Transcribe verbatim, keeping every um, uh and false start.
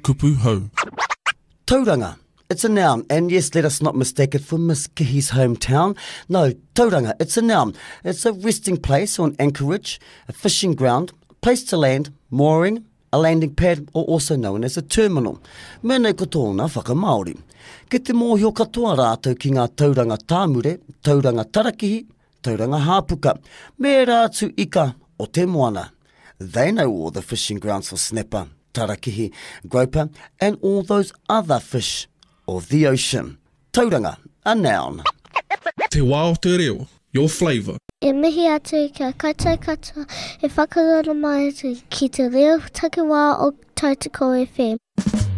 kupu hau. Tauranga. It's a noun, and yes, let us not mistake it for Miss Kihi's hometown. No, tauranga, it's a noun. It's a resting place or an anchorage, a fishing ground, a place to land, mooring, a landing pad, or also known as a terminal. Mēnei ko tōna whakamaori. Ke te mōhio katoa rātou ki ngā tauranga tāmure, tauranga tarakihi, tauranga hāpuka, me rātu ika o te moana. They know all the fishing grounds for snapper, tarakihi, groper, and all those other fish of the ocean. Tauranga, a noun. Te wā o te reo, your flavour. E mihi atu kia koutou katoa, e whakarara mai atu ki te reo take wā o Tautoko F M.